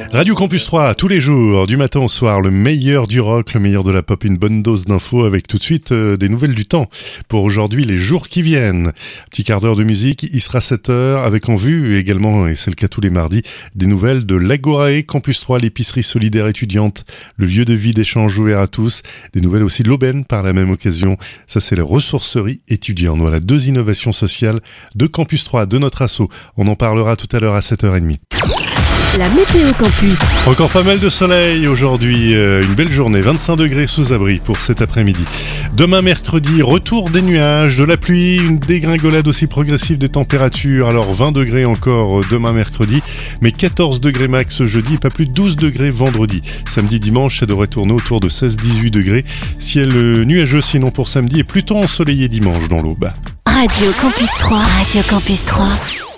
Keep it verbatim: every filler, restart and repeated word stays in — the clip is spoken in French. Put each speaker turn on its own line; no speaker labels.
Radio Campus trois, tous les jours, du matin au soir, le meilleur du rock, le meilleur de la pop, une bonne dose d'infos avec tout de suite euh, des nouvelles du temps. Pour aujourd'hui, les jours qui viennent. Petit quart d'heure de musique, il sera sept heures avec en vue également, et c'est le cas tous les mardis, des nouvelles de l'Agorae Campus trois, l'épicerie solidaire étudiante, le lieu de vie d'échange ouvert à tous. Des nouvelles aussi de l'Aubaine par la même occasion. Ça, c'est la ressourcerie étudiante. Voilà, deux innovations sociales de Campus trois, de notre asso. On en parlera tout à l'heure à sept heures trente.
La météo campus.
Encore pas mal de soleil aujourd'hui, euh, une belle journée, vingt-cinq degrés sous abri pour cet après-midi. Demain mercredi, retour des nuages, de la pluie, une dégringolade aussi progressive des températures. Alors vingt degrés encore demain mercredi, mais quatorze degrés max jeudi, pas plus de douze degrés vendredi. Samedi, dimanche, ça devrait tourner autour de seize à dix-huit degrés. Ciel nuageux sinon pour samedi et plutôt ensoleillé dimanche dans l'Aube.
Radio Campus trois. Radio Campus trois.